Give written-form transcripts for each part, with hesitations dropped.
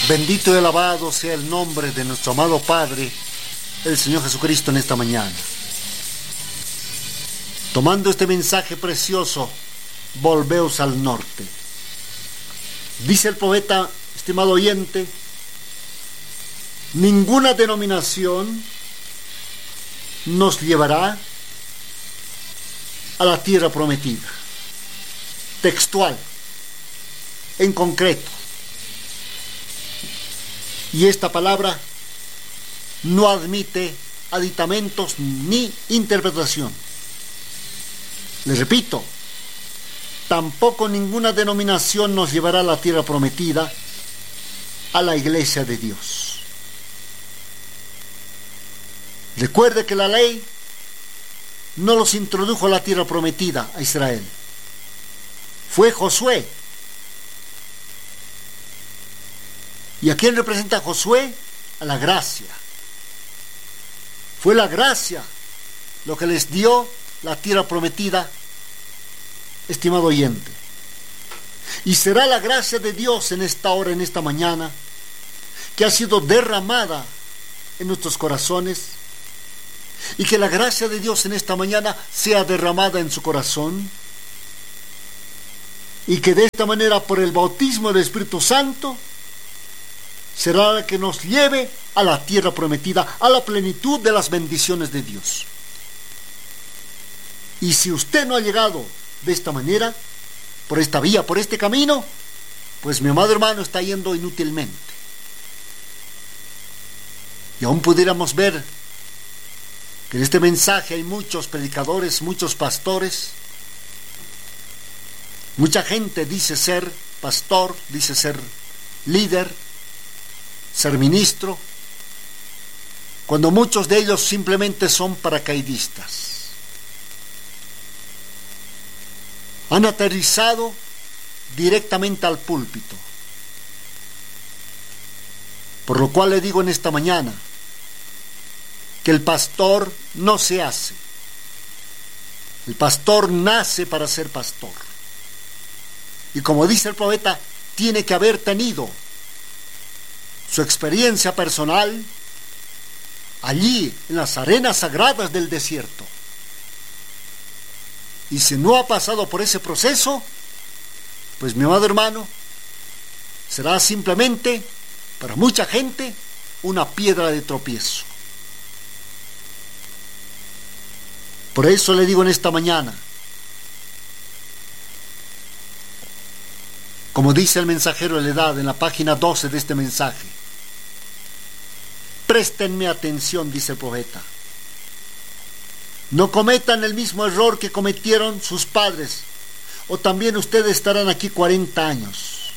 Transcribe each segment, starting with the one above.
Bendito y alabado sea el nombre de nuestro amado Padre, el Señor Jesucristo, en esta mañana. Tomando este mensaje precioso, volveos al norte. Dice el poeta, estimado oyente, ninguna denominación nos llevará a la tierra prometida. Textual, en concreto. Y esta palabra no admite aditamentos ni interpretación. Les repito, tampoco ninguna denominación nos llevará a la tierra prometida, a la iglesia de Dios. Recuerde que la ley no los introdujo a la tierra prometida a Israel. Fue Josué. ¿Y a quién representa Josué? A la gracia. Fue la gracia lo que les dio la tierra prometida, estimado oyente. Y será la gracia de Dios en esta hora, en esta mañana, que ha sido derramada en nuestros corazones, y que la gracia de Dios en esta mañana sea derramada en su corazón, y que de esta manera, por el bautismo del Espíritu Santo, será la que nos lleve a la tierra prometida, a la plenitud de las bendiciones de Dios. Y si usted no ha llegado de esta manera, por esta vía, por este camino, pues mi amado hermano está yendo inútilmente. Y aún pudiéramos ver que en este mensaje hay muchos predicadores, muchos pastores, mucha gente dice ser pastor, dice ser líder, ser ministro, cuando muchos de ellos simplemente son paracaidistas. Han aterrizado directamente al púlpito. Por lo cual le digo en esta mañana que el pastor no se hace. El pastor nace para ser pastor. Y como dice el poeta, tiene que haber tenido su experiencia personal allí en las arenas sagradas del desierto. Y si no ha pasado por ese proceso, pues mi amado hermano, será simplemente para mucha gente una piedra de tropiezo. Por eso le digo en esta mañana, como dice el mensajero de la edad en la página 12 de este mensaje, préstenme atención, dice el poeta. No cometan el mismo error que cometieron sus padres, o también ustedes estarán aquí 40 años.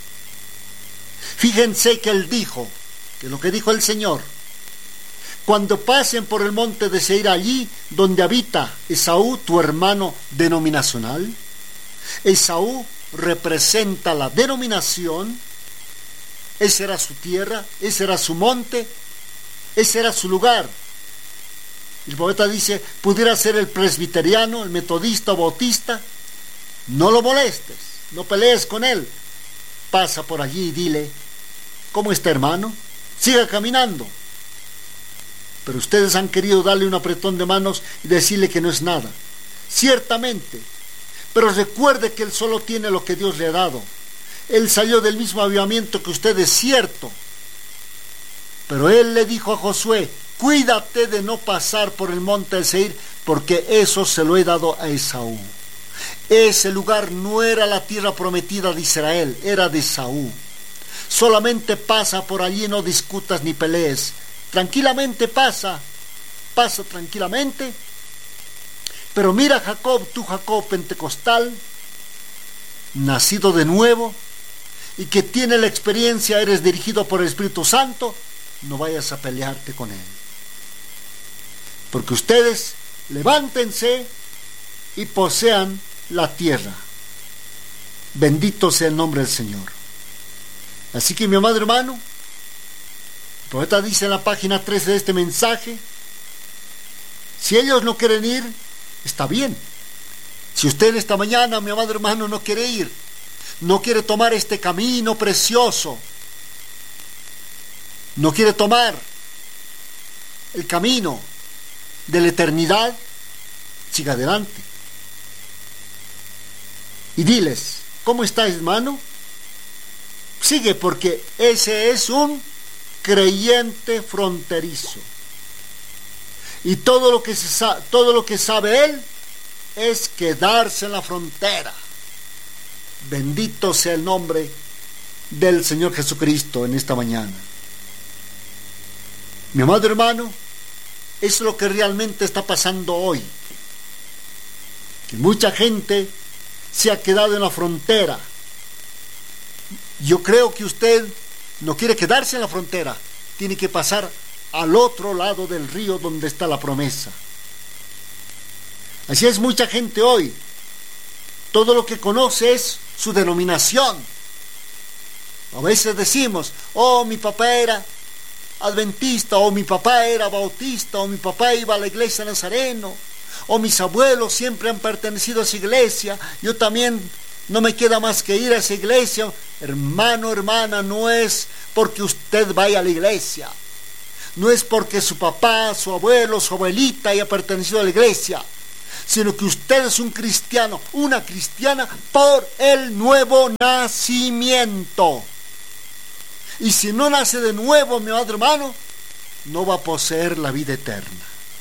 Fíjense que él dijo, que lo que dijo el Señor, cuando pasen por el monte de Seir, allí donde habita Esaú, tu hermano denominacional. Esaú representa la denominación, esa era su tierra, ese era su monte, ese era su lugar. El poeta dice, pudiera ser el presbiteriano, el metodista o bautista, no lo molestes, no pelees con él, pasa por allí y dile, ¿cómo está, hermano? Siga caminando. Pero ustedes han querido darle un apretón de manos y decirle que no es nada. Ciertamente, pero recuerde que él solo tiene lo que Dios le ha dado. Él salió del mismo avivamiento que usted, es cierto. Pero él le dijo a Josué, cuídate de no pasar por el monte de Seir, porque eso se lo he dado a Esaú. Ese lugar no era la tierra prometida de Israel, era de Esaú. Solamente pasa por allí, no discutas ni pelees. Tranquilamente pasa tranquilamente. Pero mira, Jacob, tú Jacob pentecostal, nacido de nuevo, y que tiene la experiencia, eres dirigido por el Espíritu Santo, no vayas a pelearte con él. Porque ustedes levántense y posean la tierra. Bendito sea el nombre del Señor. Así que mi amado hermano, el poeta dice en la página 13 de este mensaje, si ellos no quieren ir, está bien. Si usted esta mañana, mi amado hermano, no quiere ir, no quiere tomar este camino precioso no quiere tomar el camino de la eternidad, siga adelante. Y diles, ¿cómo está, hermano? Sigue, porque ese es un creyente fronterizo. Y todo lo que sabe él es quedarse en la frontera. Bendito sea el nombre del Señor Jesucristo en esta mañana. Mi amado hermano, es lo que realmente está pasando hoy. Que mucha gente se ha quedado en la frontera. Yo creo que usted no quiere quedarse en la frontera, tiene que pasar al otro lado del río donde está la promesa. Así es mucha gente hoy. Todo lo que conoce es su denominación. A veces decimos, oh, mi papá era adventista, o mi papá era bautista, o mi papá iba a la iglesia Nazareno, o mis abuelos siempre han pertenecido a esa iglesia, yo también no me queda más que ir a esa iglesia. Hermano, hermana, no es porque usted vaya a la iglesia, no es porque su papá, su abuelo, su abuelita haya pertenecido a la iglesia, sino que usted es un cristiano, una cristiana por el nuevo nacimiento. Y si no nace de nuevo, mi amado hermano, no va a poseer la vida eterna.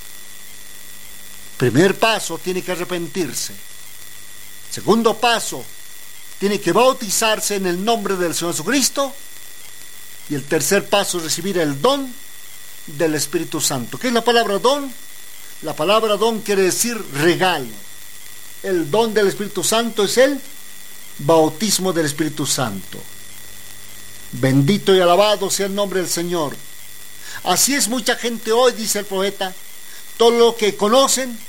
Primer paso, tiene que arrepentirse. Segundo paso, tiene que bautizarse en el nombre del Señor Jesucristo. Y el tercer paso es recibir el don del Espíritu Santo. ¿Qué es la palabra don? La palabra don quiere decir regalo. El don del Espíritu Santo es el bautismo del Espíritu Santo. Bendito y alabado sea el nombre del Señor. Así es mucha gente hoy, dice el poeta. Todo lo que conocen